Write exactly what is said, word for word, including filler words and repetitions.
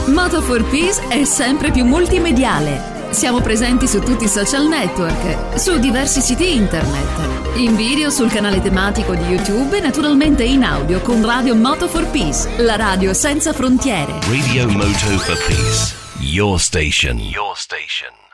Moto for Peace è sempre più multimediale. Siamo presenti su tutti i social network, su diversi siti internet, in video sul canale tematico di YouTube e naturalmente in audio con Radio Moto for Peace, la radio senza frontiere. Radio Moto for Peace, your station, your station.